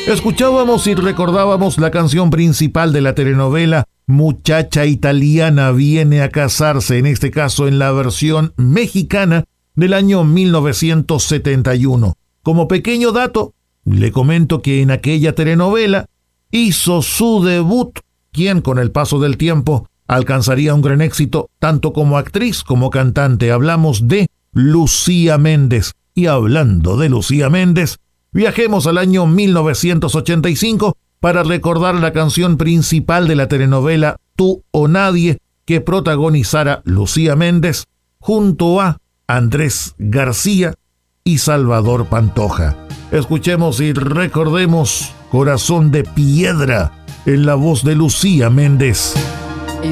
Escuchábamos y recordábamos la canción principal de la telenovela Muchacha Italiana Viene a Casarse, en este caso en la versión mexicana del año 1971. Como pequeño dato, le comento que en aquella telenovela hizo su debut, quien con el paso del tiempo alcanzaría un gran éxito tanto como actriz como cantante. Hablamos de Lucía Méndez. Y hablando de Lucía Méndez, viajemos al año 1985 para recordar la canción principal de la telenovela Tú o Nadie, que protagonizara Lucía Méndez junto a Andrés García y Salvador Pantoja. Escuchemos y recordemos Corazón de Piedra en la voz de Lucía Méndez.